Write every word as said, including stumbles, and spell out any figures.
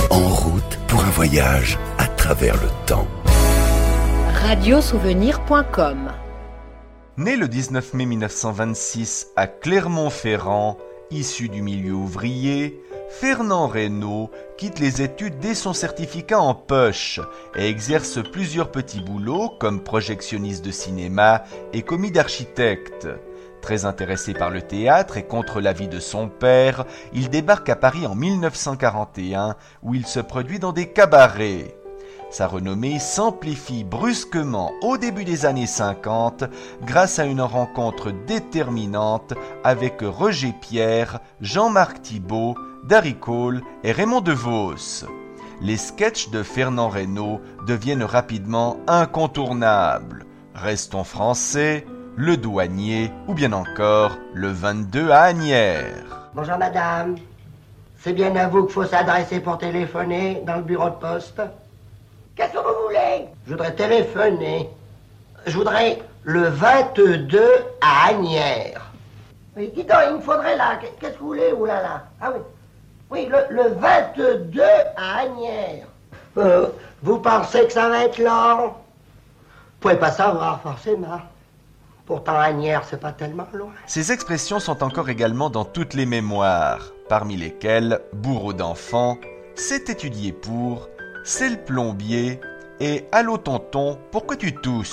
En route pour un voyage à travers le temps. radiosouvenir point com. Né le dix-neuf mai mille neuf cent vingt-six à Clermont-Ferrand, issu du milieu ouvrier, Fernand Reynaud quitte les études dès son certificat en poche et exerce plusieurs petits boulots comme projectionniste de cinéma et commis d'architecte. Très intéressé par le théâtre et contre l'avis de son père, il débarque à Paris en mille neuf cent quarante et un où il se produit dans des cabarets. Sa renommée s'amplifie brusquement au début des années cinquante grâce à une rencontre déterminante avec Roger Pierre, Jean-Marc Thibault, Darry Cole et Raymond DeVos. Les sketchs de Fernand Reynaud deviennent rapidement incontournables. Restons français, Le Douanier ou bien encore Le vingt-deux à Asnières. Bonjour madame, c'est bien à vous qu'il faut s'adresser pour téléphoner dans le bureau de poste. Qu'est-ce que vous voulez? Je voudrais téléphoner. Je voudrais le vingt-deux à Asnières. Oui, dis donc, il me faudrait là. Qu'est-ce que vous voulez? Ouh là là. Ah oui. Oui, le, le vingt-deux à Asnières. Euh, vous pensez que ça va être lent? Vous pouvez pas savoir forcément. Pourtant, Asnières, c'est pas tellement loin. Ces expressions sont encore également dans toutes les mémoires, parmi lesquelles Bourreau d'enfants, C'est étudié pour, C'est le plombier et Allô tonton, pourquoi tu tousses?